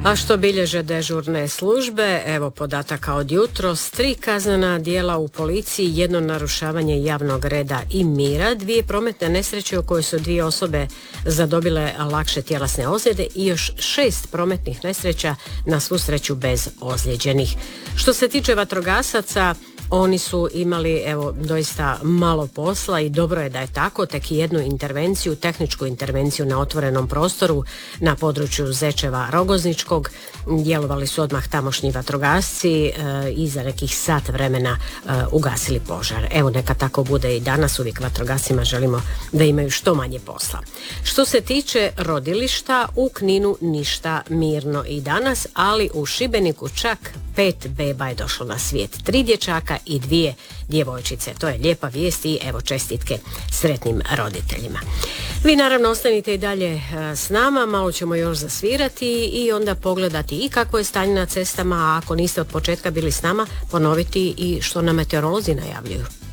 A što bilježe dežurne službe? Evo podataka od jutros: 3 kaznena djela u policiji, 1 narušavanje javnog reda i mira, 2 prometne nesreće u kojoj su 2 osobe zadobile lakše tjelesne ozljede i još 6 prometnih nesreća, na svu sreću bez ozlijeđenih. Što se tiče vatrogasaca, oni su imali doista malo posla i dobro je da je tako, tek jednu intervenciju, tehničku intervenciju na otvorenom prostoru na području Zečeva Rogozničkog. Djelovali su odmah tamošnji vatrogasci i za nekih sat vremena ugasili požar. Evo, neka tako bude i danas, uvijek vatrogascima želimo da imaju što manje posla. Što se tiče rodilišta, u Kninu ništa mirno i danas, ali u Šibeniku čak 5 beba je došlo na svijet, 3 dječaka i 2 djevojčice. To je lijepa vijest i evo čestitke sretnim roditeljima. Vi naravno ostanite i dalje s nama, malo ćemo još zasvirati i onda pogledati i kako je stanje na cestama, a ako niste od početka bili s nama, ponoviti i što nam meteorolozi najavljuju.